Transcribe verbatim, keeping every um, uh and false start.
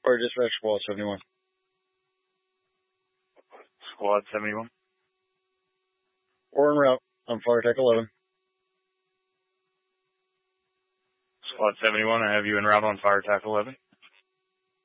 Or dispatch squad seventy-one. Squad seventy-one. We're en route on Fire Tech eleven. Squad seventy-one, I have you en route on Fire Attack eleven.